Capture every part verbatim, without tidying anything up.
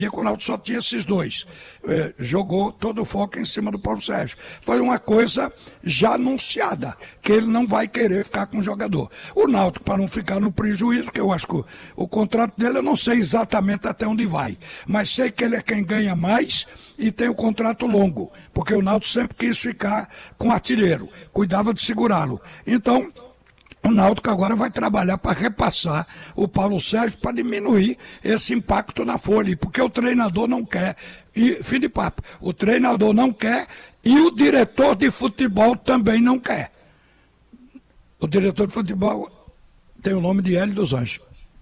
o Náutico só tinha esses dois. É, jogou todo o foco em cima do Paulo Sérgio. Foi uma coisa já anunciada, que ele não vai querer ficar com o jogador. O Náutico, para não ficar no prejuízo, que eu acho que o, o contrato dele, eu não sei exatamente até onde vai, mas sei que ele é quem ganha mais e tem o contrato longo, porque o Náutico sempre quis ficar com o artilheiro, cuidava de segurá-lo. Então, o Náutico agora vai trabalhar para repassar o Paulo Sérgio para diminuir esse impacto na folha, porque o treinador não quer. E, fim de papo, o treinador não quer e o diretor de futebol também não quer. O diretor de futebol tem o nome de Hélio dos Anjos.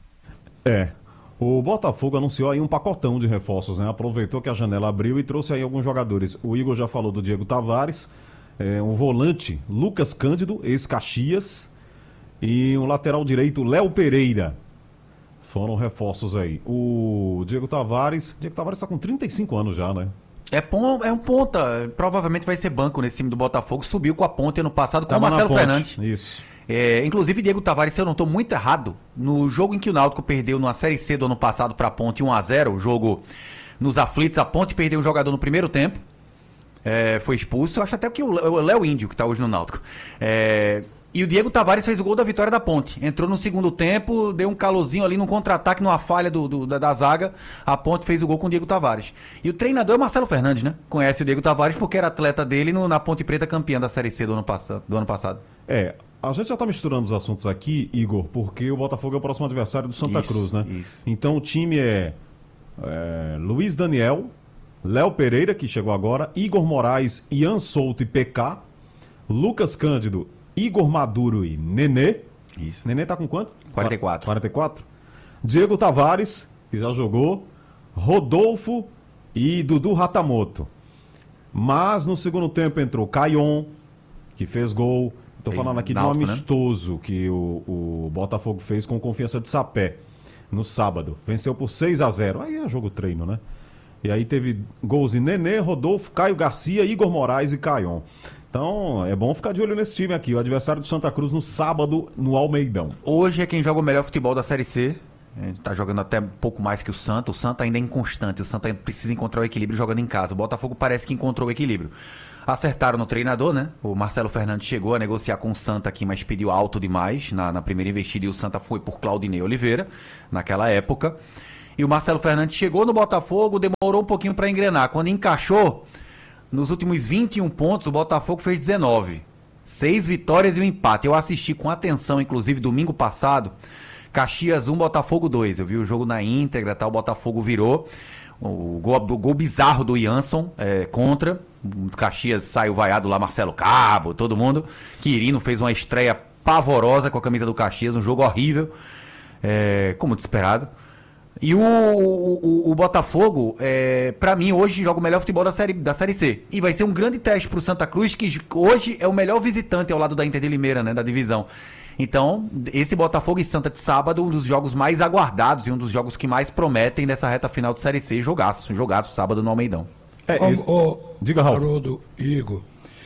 É. O Botafogo anunciou aí um pacotão de reforços, né? Aproveitou que a janela abriu e trouxe aí alguns jogadores. O Igor já falou do Diego Tavares, é, um volante, Lucas Cândido, ex-Caxias, e um lateral direito, Léo Pereira. Foram reforços aí. O Diego Tavares... Diego Tavares está com trinta e cinco anos já, né? É, pon, é um ponta. Provavelmente vai ser banco nesse time do Botafogo. Subiu com a Ponte ano passado com o Marcelo Fernandes. Isso. É, inclusive, Diego Tavares, se eu não estou muito errado, no jogo em que o Náutico perdeu na Série C do ano passado para a Ponte um a zero, o jogo nos aflitos, a Ponte perdeu um jogador no primeiro tempo. É, foi expulso. Eu acho até que o Léo Índio, que está hoje no Náutico. É... E o Diego Tavares fez o gol da vitória da Ponte. Entrou no segundo tempo, deu um calorzinho ali num contra-ataque, numa falha do, do, da, da zaga. A Ponte fez o gol com o Diego Tavares. E o treinador é Marcelo Fernandes, né? Conhece o Diego Tavares porque era atleta dele no, na Ponte Preta, campeã da Série C do ano, pass- do ano passado. É, a gente já tá misturando os assuntos aqui, Igor, porque o Botafogo é o próximo adversário do Santa Isso, Cruz, né? isso. Então o time é, é Luiz Daniel, Léo Pereira, que chegou agora, Igor Moraes, Ian Souto e P K, Lucas Cândido, Igor Maduro e Nenê. Isso. Nenê tá com quanto? quarenta e quatro. quarenta e quatro. Diego Tavares, que já jogou. Rodolfo e Dudu Ratamoto. Mas no segundo tempo entrou Caion, que fez gol. Tô falando aqui de um Náutico, né? amistoso que o, o Botafogo fez com Confiança de Sapé no sábado. Venceu por seis a zero. Aí é jogo treino, né? E aí teve gols de Nenê, Rodolfo, Caio Garcia, Igor Moraes e Caion. Então, é bom ficar de olho nesse time aqui. O adversário do Santa Cruz no sábado, no Almeidão. Hoje é quem joga o melhor futebol da Série C. Tá jogando até um pouco mais que o Santa. O Santa ainda é inconstante. O Santa precisa encontrar o equilíbrio jogando em casa. O Botafogo parece que encontrou o equilíbrio. Acertaram no treinador, né? O Marcelo Fernandes chegou a negociar com o Santa aqui, mas pediu alto demais na, na primeira investida. E o Santa foi por Claudinei Oliveira, naquela época. E o Marcelo Fernandes chegou no Botafogo, demorou um pouquinho para engrenar. Quando encaixou... Nos últimos vinte e um pontos, o Botafogo fez dezenove. Seis vitórias e um empate. Eu assisti com atenção, inclusive, domingo passado, Caxias um, Botafogo dois. Eu vi o jogo na íntegra, tá? O Botafogo virou. O gol, o gol bizarro do Jansson é, contra. O Caxias saiu vaiado lá, Marcelo Cabo, todo mundo. Quirino fez uma estreia pavorosa com a camisa do Caxias, um jogo horrível, é, como desesperado. E o, o, o Botafogo, é, pra mim, hoje joga o melhor futebol da série, da série C. E vai ser um grande teste pro Santa Cruz, que hoje é o melhor visitante ao lado da Inter de Limeira, né, da divisão. Então, esse Botafogo e Santa de sábado, um dos jogos mais aguardados e um dos jogos que mais prometem nessa reta final de Série C. Jogaço, jogaço sábado no Almeidão. É, Ô, esse... ô, Diga, Raul. Haroldo, Igor,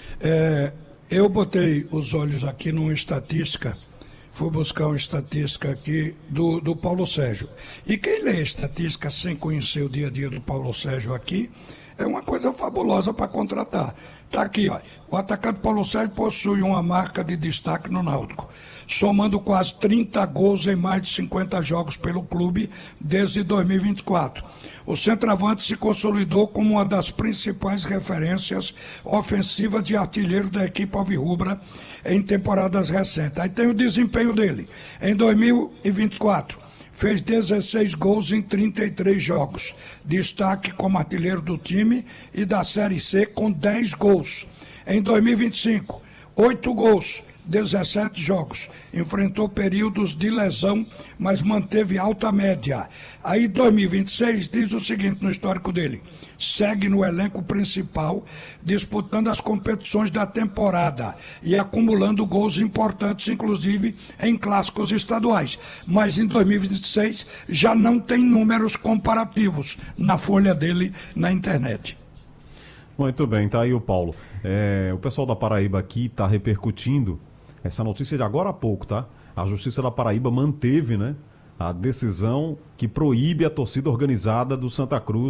é, eu botei os olhos aqui numa estatística. Fui buscar uma estatística aqui do, do Paulo Sérgio. E quem lê estatística sem conhecer o dia a dia do Paulo Sérgio aqui, é uma coisa fabulosa para contratar. Está aqui, ó. O atacante Paulo Sérgio possui uma marca de destaque no Náutico, somando quase trinta gols em mais de cinquenta jogos pelo clube desde dois mil e vinte e quatro. O centroavante se consolidou como uma das principais referências ofensivas de artilheiro da equipe alvirrubra em temporadas recentes. Aí tem o desempenho dele. Em dois mil e vinte e quatro, fez dezesseis gols em trinta e três jogos. Destaque como artilheiro do time e da Série C com dez gols. Em dois mil e vinte e cinco, oito gols, dezessete jogos. Enfrentou períodos de lesão, mas manteve alta média. Aí dois mil e vinte e seis diz o seguinte no histórico dele: segue no elenco principal, disputando as competições da temporada e acumulando gols importantes, inclusive em clássicos estaduais. Mas em dois mil e vinte e seis já não tem números comparativos na folha dele na internet. Muito bem, tá aí o Paulo. É, o pessoal da Paraíba aqui está repercutindo essa notícia de agora há pouco, tá? A Justiça da Paraíba manteve, né, a decisão que proíbe a torcida organizada do Santa Cruz